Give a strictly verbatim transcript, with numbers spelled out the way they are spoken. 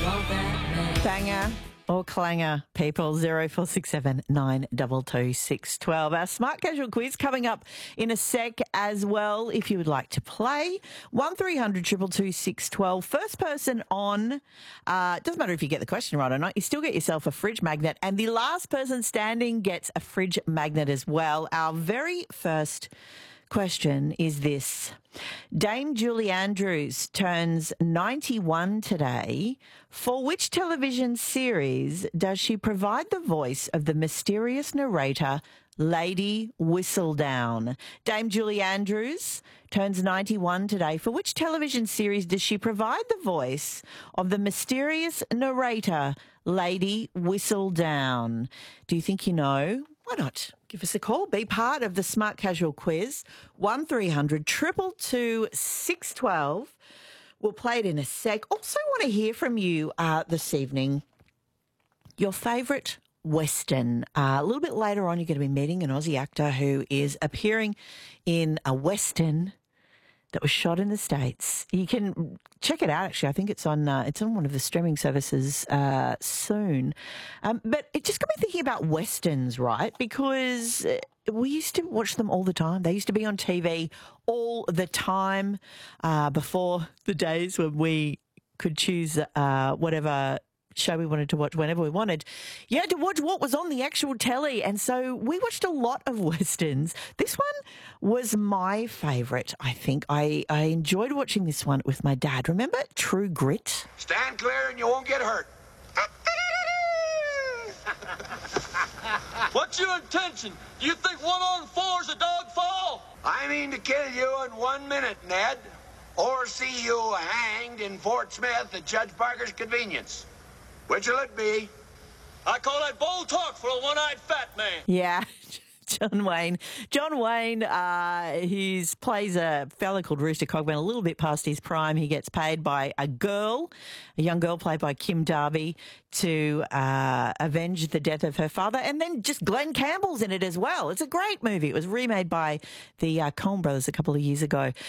Banger or clanger, people, zero four six seven nine two two six one two. Our Smart Casual quiz coming up in a sec as well. If you would like to play, one three hundred two two two six one two. First person on, uh, doesn't matter if you get the question right or not, you still get yourself a fridge magnet. And the last person standing gets a fridge magnet as well. Our very first question is this. Dame Julie Andrews turns ninety-one today. For which television series does she provide the voice of the mysterious narrator Lady Whistledown? Dame Julie Andrews turns ninety-one today. For which television series does she provide the voice of the mysterious narrator Lady Whistledown? Do you think you know? Why not? Give us a call. Be part of the Smart Casual quiz. one three hundred two two two six one two. We'll play it in a sec. Also want to hear from you uh, this evening. Your favourite Western. Uh, a little bit later on, you're going to be meeting an Aussie actor who is appearing in a Western that was shot in the States. You can check it out, actually. I think it's on uh, it's on one of the streaming services uh, soon. Um, but it just got me thinking about Westerns, right? Because uh, we used to watch them all the time. They used to be on T V all the time uh, before the days when we could choose uh, whatever show we wanted to watch whenever we wanted. You had to watch what was on the actual telly, and so we watched a lot of Westerns. This one was my favourite, I think. I, I enjoyed watching this one with my dad. Remember True Grit? Stand clear and you won't get hurt. What's your intention? Do you think one on four is a dog fall? I mean to kill you in one minute, Ned, or see you hanged in Fort Smith at Judge Parker's convenience. Which'll it be? I call that bold talk for a one-eyed fat man. Yeah, John Wayne. John Wayne, uh, he plays a fella called Rooster Cogburn, a little bit past his prime. He gets paid by a girl, a young girl played by Kim Darby, to uh, avenge the death of her father. And then just Glenn Campbell's in it as well. It's a great movie. It was remade by the uh, Coen brothers a couple of years ago.